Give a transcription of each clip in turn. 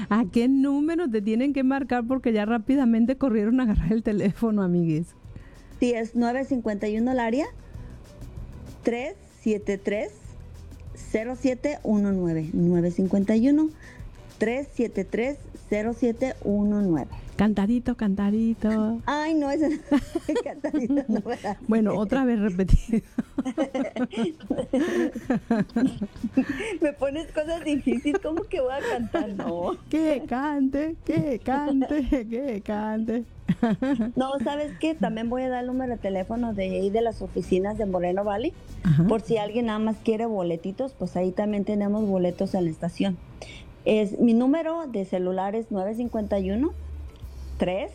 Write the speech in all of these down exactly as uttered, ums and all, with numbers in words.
¿A qué número te tienen que marcar? Porque ya rápidamente corrieron a agarrar el teléfono, amiguis. Sí, es nueve cincuenta y uno el área, tres siete tres, cero siete uno nueve. nueve cincuenta y uno, tres siete tres, cero siete uno nueve. Cantadito, cantadito. Ay, no, ese cantadito no, ¿verdad? Bueno, otra vez repetido. Me pones cosas difíciles, ¿cómo que voy a cantar? No. Que cante, que cante, que cante. No, ¿sabes qué? También voy a dar el número de teléfono de ahí de las oficinas de Moreno Valley. Ajá. Por si alguien nada más quiere boletitos, pues ahí también tenemos boletos en la estación. Es, mi número de celular es nueve cincuenta y uno, tres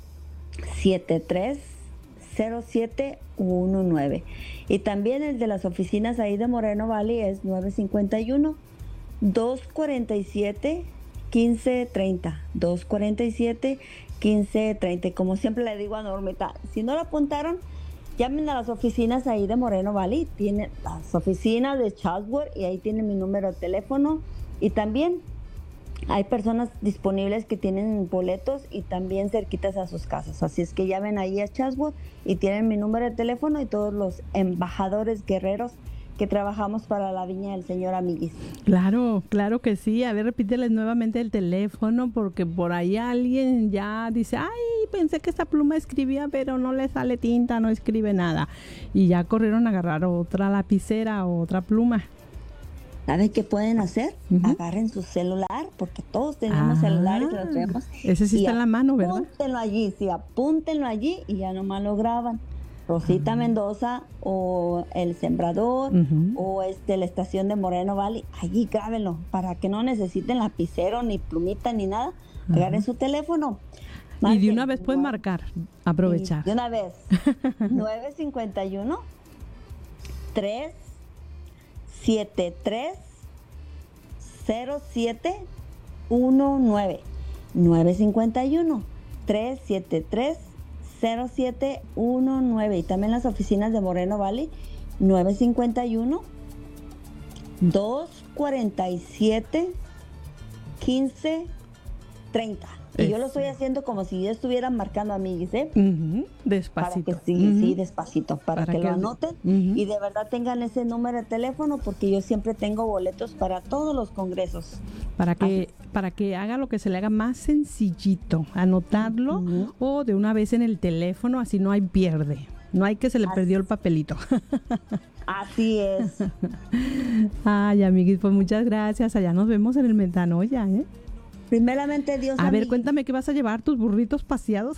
siete tres, cero siete uno nueve. Y también el de las oficinas ahí de Moreno Valley es nueve cincuenta y uno, dos cuarenta y siete, quince treinta. dos cuarenta y siete, quince treinta. Y como siempre le digo a Normita, si no lo apuntaron, llamen a las oficinas ahí de Moreno Valley. Tienen las oficinas de Chatsworth y ahí tienen mi número de teléfono. Y también hay personas disponibles que tienen boletos y también cerquitas a sus casas. Así es que llamen ahí a Chatsworth y tienen mi número de teléfono y todos los embajadores guerreros que trabajamos para la viña del Señor, amiguis. Claro, claro que sí. A ver, repíteles nuevamente el teléfono porque por ahí alguien ya dice, ay, pensé que esta pluma escribía, pero no le sale tinta, no escribe nada. Y ya corrieron a agarrar otra lapicera o otra pluma. ¿Saben qué pueden hacer? Uh-huh. Agarren su celular, porque todos tenemos ah, celulares, lo tenemos. Ese sí está en la mano, ¿verdad? Apúntenlo allí, sí, apúntenlo allí y ya nomás lo graban. Rosita uh-huh. Mendoza o El Sembrador uh-huh. o este, la estación de Moreno Valley, allí grábenlo, para que no necesiten lapicero, ni plumita, ni nada. Uh-huh. Agarren su teléfono. Marquen, y de una vez pueden nueve, marcar, aprovechar. De una vez. nueve cincuenta y uno, tres siete tres, cero siete uno nueve. nueve cincuenta y uno, tres siete tres, cero siete uno nueve. Y también las oficinas de Moreno Valley, nueve cincuenta y uno, dos cuarenta y siete, quince treinta. Y es. Yo lo estoy haciendo como si yo estuviera marcando, amiguis, ¿eh? Uh-huh. Despacito. Para que sí, uh-huh. sí, despacito, para, para que, que lo anoten uh-huh. y de verdad tengan ese número de teléfono, porque yo siempre tengo boletos para todos los congresos. Para que, para que haga lo que se le haga más sencillito, anotarlo uh-huh. o de una vez en el teléfono, así no hay pierde. No hay que se le así. Perdió el papelito. Así es. Ay, amiguis, pues muchas gracias. Allá nos vemos en el Metanoia, ¿eh? Primeramente, Dios. A, a ver, mí. Cuéntame qué vas a llevar, tus burritos paseados.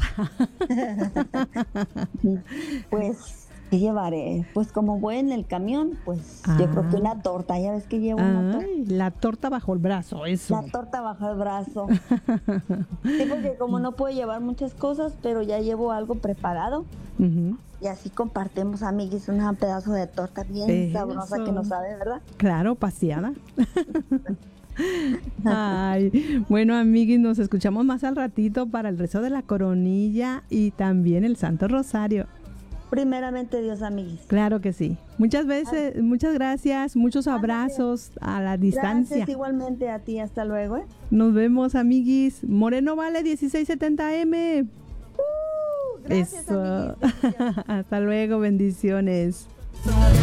Pues, ¿qué llevaré? Pues como voy en el camión, pues ah. yo creo que una torta. Ya ves que llevo Ay, una torta. La torta bajo el brazo, eso. La torta bajo el brazo. Sí, porque como no puedo llevar muchas cosas, pero ya llevo algo preparado. Uh-huh. Y así compartimos, amiguis, un pedazo de torta bien eso. Sabrosa que no sabe, ¿verdad? Claro, paseada. Ay, bueno, amiguis, nos escuchamos más al ratito para el rezo de la coronilla y también el Santo Rosario. Primeramente, Dios, amiguis. Claro que sí. Muchas veces, Ay. muchas gracias, muchos abrazos a la distancia. Gracias igualmente a ti, hasta luego, ¿eh? Nos vemos, amiguis. Moreno Valley dieciséis setenta M. Uh, gracias, Eso. amiguis. Hasta luego, bendiciones.